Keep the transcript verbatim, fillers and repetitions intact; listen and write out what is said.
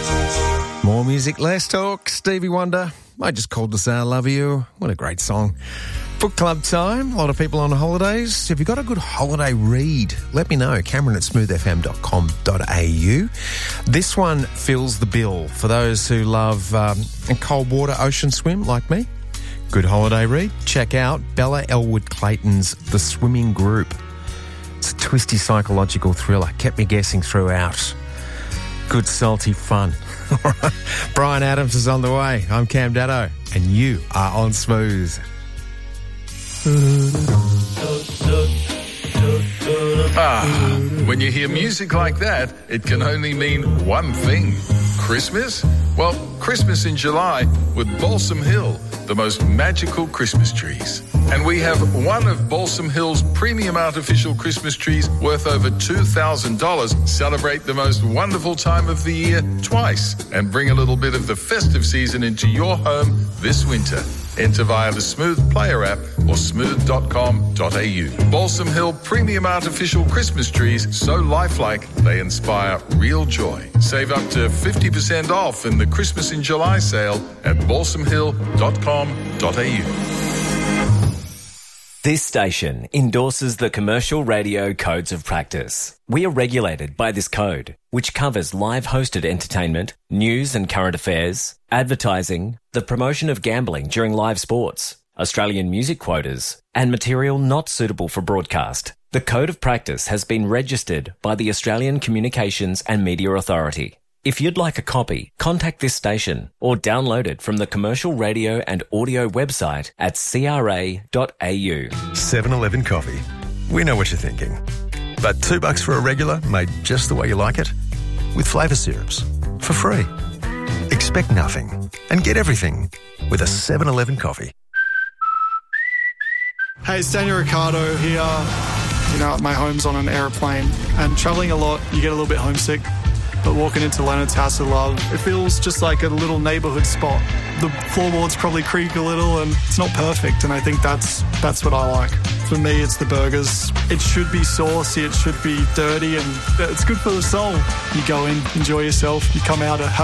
More music, less talk. Stevie Wonder. I just called to say I love you. What a great song. Book club time. A lot of people on holidays. If you've got a good holiday read, let me know. Cameron at smooth f m dot com dot a u. This one fills the bill for those who love um, a cold water ocean swim like me. Good holiday read. Check out Bella Elwood Clayton's The Swimming Group. It's a twisty psychological thriller. Kept me guessing throughout. Good salty fun. All right. Brian Adams is on the way. I'm Cam Daddo, and you are on Smooth. Ah, when you hear music like that, it can only mean one thing. Christmas? Well, Christmas in July with Balsam Hill, the most magical Christmas trees. And we have one of Balsam Hill's premium artificial Christmas trees worth over two thousand dollars. Celebrate the most wonderful time of the year twice and bring a little bit of the festive season into your home this winter. Enter via the Smooth Player app or smooth dot com dot a u. Balsam Hill premium artificial Christmas trees, so lifelike they inspire real joy. Save up to fifty percent off in the Christmas in July sale at balsam hill dot com dot a u. This station endorses the Commercial Radio Codes of Practice. We are regulated by this code, which covers live hosted entertainment, news and current affairs, advertising, the promotion of gambling during live sports, Australian music quotas, and material not suitable for broadcast. The Code of Practice has been registered by the Australian Communications and Media Authority. If you'd like a copy, contact this station or download it from the Commercial Radio and Audio website at c r a dot a u. seven eleven Coffee. We know what you're thinking. But two bucks for a regular made just the way you like it? With flavour syrups. For free. Expect nothing and get everything with a seven eleven Coffee. Hey, it's Daniel Ricciardo here. You know, my home's on an aeroplane and travelling a lot, you get a little bit homesick. But walking into Leonard's House of Love, it feels just like a little neighbourhood spot. The floorboards probably creak a little and it's not perfect, and I think that's that's what I like. For me, it's the burgers. It should be saucy, it should be dirty, and it's good for the soul. You go in, enjoy yourself, you come out a